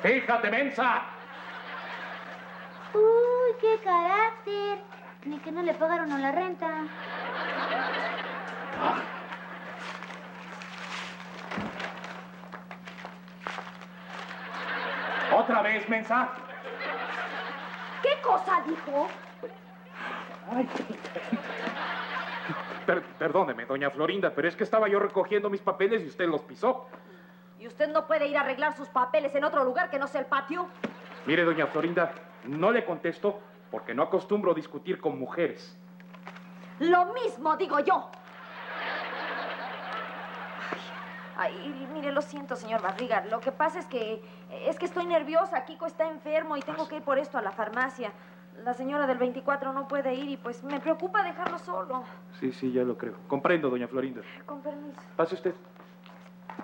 ¡Fíjate, mensa! ¡Uy, qué carácter! Ni que no le pagaron a la renta. ¿Otra vez, mensa? ¿Qué cosa dijo? Ay. Perdóneme, doña Florinda, pero es que estaba yo recogiendo mis papeles y usted los pisó. ¿Y usted no puede ir a arreglar sus papeles en otro lugar que no sea el patio? Mire, doña Florinda, no le contesto porque no acostumbro discutir con mujeres. Lo mismo digo yo. Ay, mire, lo siento, señor Barriga. Lo que pasa es que estoy nerviosa. Kiko está enfermo y tengo que ir por esto a la farmacia. La señora del 24 no puede ir y pues me preocupa dejarlo solo. Sí, ya lo creo. Comprendo, doña Florinda. Con permiso. Pase usted.